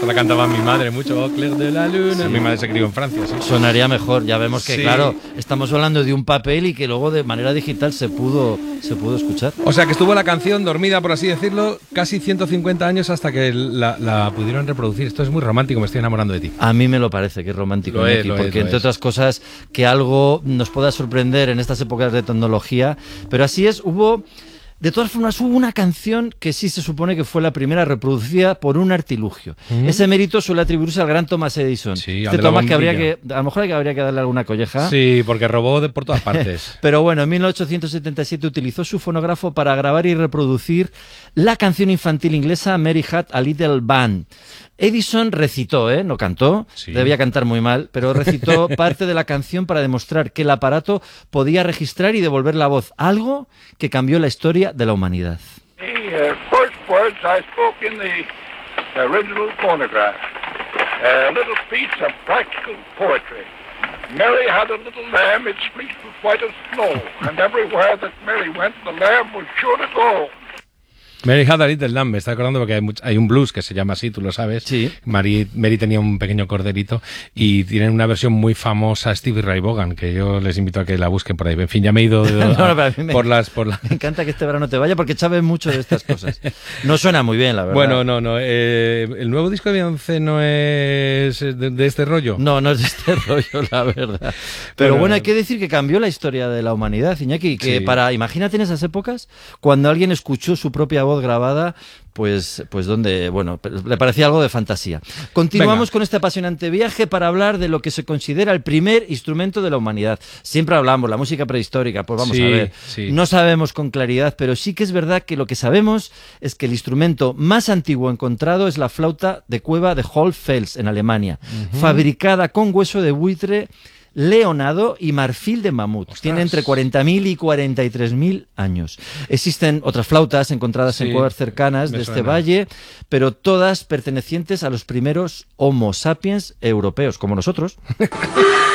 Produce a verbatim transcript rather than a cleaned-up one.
Esta la cantaba mi madre mucho, Au clair de la luna. Sí. Mi madre se crió en Francia, sí. Sonaría mejor, ya vemos que, Sí. claro, estamos hablando de un papel y que luego de manera digital se pudo, se pudo escuchar. O sea que estuvo la canción dormida, por así decirlo, casi ciento cincuenta años hasta que la, la pudieron reproducir. Esto es muy romántico, me estoy enamorando de ti. A mí me lo parece que es romántico, Lo es, Iñaki, lo es, porque lo entre es. otras cosas que algo nos pueda sorprender en estas épocas de tecnología, pero así es, hubo... De todas formas, hubo una canción que sí se supone que fue la primera reproducida por un artilugio. ¿Mm? Ese mérito suele atribuirse al gran Thomas Edison. Sí, al este de la Thomas que habría bombilla. que, a lo mejor habría que darle alguna colleja. Sí, porque robó de por todas partes. Pero bueno, en mil ochocientos setenta y siete utilizó su fonógrafo para grabar y reproducir la canción infantil inglesa Mary Had a Little Band. Edison recitó, ¿eh? No cantó, Sí. debía cantar muy mal, pero recitó parte de la canción para demostrar que el aparato podía registrar y devolver la voz, algo que cambió la historia de la humanidad. The uh, first words I spoke in the original phonograph. A little piece of practical poetry. Mary had a little lamb, its fleece was white as snow, and everywhere that Mary went, the lamb was sure to go. Mary Had a Little Lamb, me está acordando porque hay, much- hay un blues que se llama así, tú lo sabes. Sí. Mary, Mary tenía un pequeño corderito y tienen una versión muy famosa, Stevie Ray Vaughan, que yo les invito a que la busquen por ahí. En fin, ya me he ido de- No, no, pero a mí me- por las... Por las... Me encanta que este verano te vaya porque sabes mucho de estas cosas. No suena muy bien, la verdad. Bueno, no, no. eh, ¿El nuevo disco de Beyoncé no es de, de este rollo? No, no es de este rollo, la verdad. Pero Bueno, bueno, hay que decir que cambió la historia de la humanidad, Iñaki, que Sí. para, imagínate en esas épocas, cuando alguien escuchó su propia voz grabada, pues, pues donde, bueno, le parecía algo de fantasía. Continuamos Venga. con este apasionante viaje para hablar de lo que se considera el primer instrumento de la humanidad. Siempre hablamos, la música prehistórica, pues vamos Sí, a ver. sí. No sabemos con claridad, pero sí que es verdad que lo que sabemos es que el instrumento más antiguo encontrado es la flauta de cueva de Hohlfels en Alemania, fabricada con hueso de buitre, leonado y marfil de mamut. Ostras. Tiene entre cuarenta mil y cuarenta y tres mil años. Existen otras flautas encontradas en Sí, cuevas cercanas me de este suena. valle, pero todas pertenecientes a los primeros Homo sapiens europeos, como nosotros.